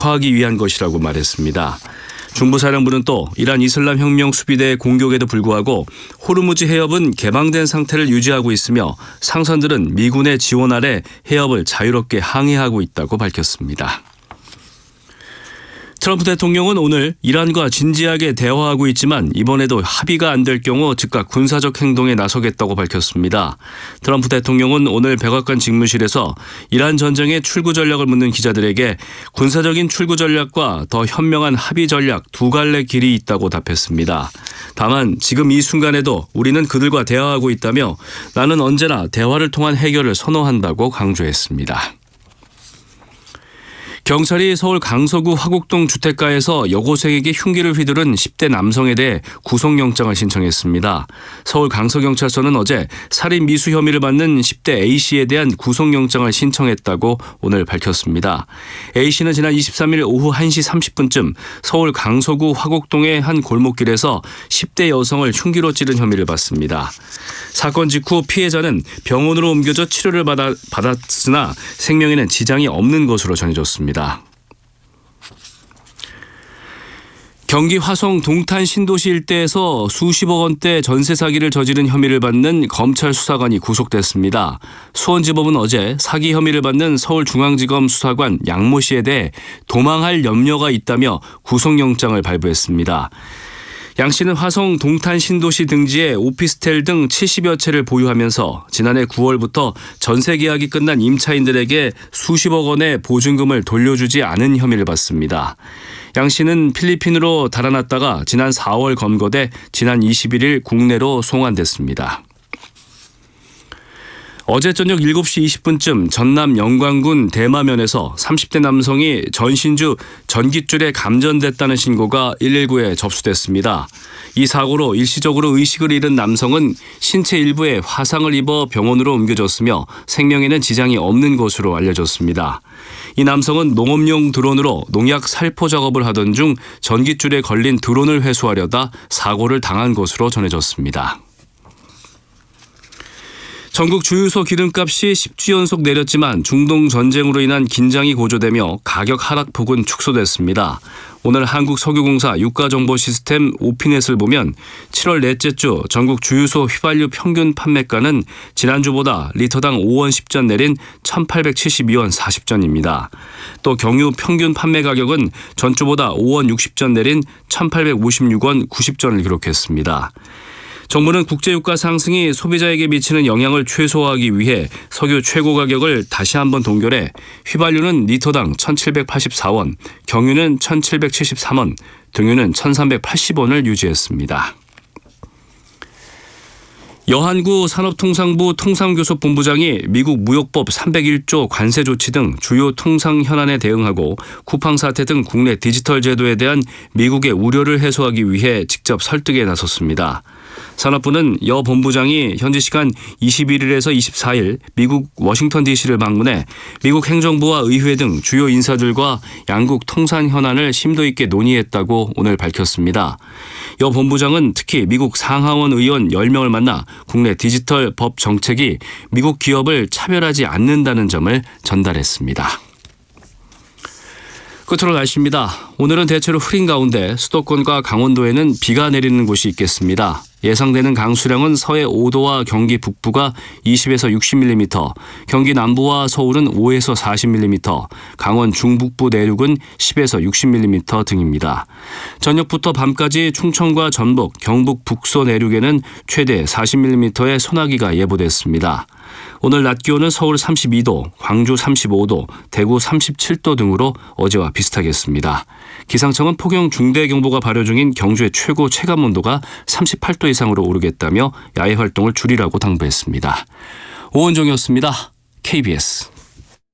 하기 위한 것이라고 말했습니다. 중부사령부는 또 이란 이슬람 혁명 수비대의 공격에도 불구하고 호르무즈 해협은 개방된 상태를 유지하고 있으며 상선들은 미군의 지원 아래 해협을 자유롭게 항해하고 있다고 밝혔습니다. 트럼프 대통령은 오늘 이란과 진지하게 대화하고 있지만 이번에도 합의가 안 될 경우 즉각 군사적 행동에 나서겠다고 밝혔습니다. 트럼프 대통령은 오늘 백악관 직무실에서 이란 전쟁의 출구 전략을 묻는 기자들에게 군사적인 출구 전략과 더 현명한 합의 전략 두 갈래 길이 있다고 답했습니다. 다만 지금 이 순간에도 우리는 그들과 대화하고 있다며 나는 언제나 대화를 통한 해결을 선호한다고 강조했습니다. 경찰이 서울 강서구 화곡동 주택가에서 여고생에게 흉기를 휘두른 10대 남성에 대해 구속영장을 신청했습니다. 서울 강서경찰서는 어제 살인 미수 혐의를 받는 10대 A씨에 대한 구속영장을 신청했다고 오늘 밝혔습니다. A씨는 지난 23일 오후 1시 30분쯤 서울 강서구 화곡동의 한 골목길에서 10대 여성을 흉기로 찌른 혐의를 받습니다. 사건 직후 피해자는 병원으로 옮겨져 치료를 받았으나 생명에는 지장이 없는 것으로 전해졌습니다. 경기 화성 동탄 신도시 일대에서 수십억 원대 전세 사기를 저지른 혐의를 받는 검찰 수사관이 구속됐습니다. 수원지법은 어제 사기 혐의를 받는 서울중앙지검 수사관 양모 씨에 대해 도망할 염려가 있다며 구속영장을 발부했습니다. 양 씨는 화성 동탄 신도시 등지에 오피스텔 등 70여 채를 보유하면서 지난해 9월부터 전세 계약이 끝난 임차인들에게 수십억 원의 보증금을 돌려주지 않은 혐의를 받습니다. 양 씨는 필리핀으로 달아났다가 지난 4월 검거돼 지난 21일 국내로 송환됐습니다. 어제 저녁 7시 20분쯤 전남 영광군 대마면에서 30대 남성이 전신주 전깃줄에 감전됐다는 신고가 119에 접수됐습니다. 이 사고로 일시적으로 의식을 잃은 남성은 신체 일부에 화상을 입어 병원으로 옮겨졌으며 생명에는 지장이 없는 것으로 알려졌습니다. 이 남성은 농업용 드론으로 농약 살포 작업을 하던 중 전깃줄에 걸린 드론을 회수하려다 사고를 당한 것으로 전해졌습니다. 전국 주유소 기름값이 10주 연속 내렸지만 중동 전쟁으로 인한 긴장이 고조되며 가격 하락폭은 축소됐습니다. 오늘 한국석유공사 유가정보시스템 오피넷을 보면 7월 넷째 주 전국 주유소 휘발유 평균 판매가는 지난주보다 리터당 5원 10전 내린 1,872원 40전입니다. 또 경유 평균 판매 가격은 전주보다 5원 60전 내린 1,856원 90전을 기록했습니다. 정부는 국제유가 상승이 소비자에게 미치는 영향을 최소화하기 위해 석유 최고 가격을 다시 한번 동결해 휘발유는 리터당 1,784원, 경유는 1,773원, 등유는 1,380원을 유지했습니다. 여한구 산업통상부 통상교섭본부장이 미국 무역법 301조 관세 조치 등 주요 통상 현안에 대응하고 쿠팡 사태 등 국내 디지털 제도에 대한 미국의 우려를 해소하기 위해 직접 설득에 나섰습니다. 산업부는 여 본부장이 현지 시간 21일에서 24일 미국 워싱턴 DC를 방문해 미국 행정부와 의회 등 주요 인사들과 양국 통상 현안을 심도 있게 논의했다고 오늘 밝혔습니다. 여 본부장은 특히 미국 상하원 의원 10명을 만나 국내 디지털 법 정책이 미국 기업을 차별하지 않는다는 점을 전달했습니다. 끝으로 날씨입니다. 오늘은 대체로 흐린 가운데 수도권과 강원도에는 비가 내리는 곳이 있겠습니다. 예상되는 강수량은 서해 5도와 경기 북부가 20에서 60mm, 경기 남부와 서울은 5에서 40mm, 강원 중북부 내륙은 10에서 60mm 등입니다. 저녁부터 밤까지 충청과 전북, 경북 북서 내륙에는 최대 40mm의 소나기가 예보됐습니다. 오늘 낮 기온은 서울 32도, 광주 35도, 대구 37도 등으로 어제와 비슷하겠습니다. 기상청은 폭염 중대경보가 발효 중인 경주의 최고 체감온도가 38도 이상으로 오르겠다며 야외 활동을 줄이라고 당부했습니다. 오은종이었습니다. KBS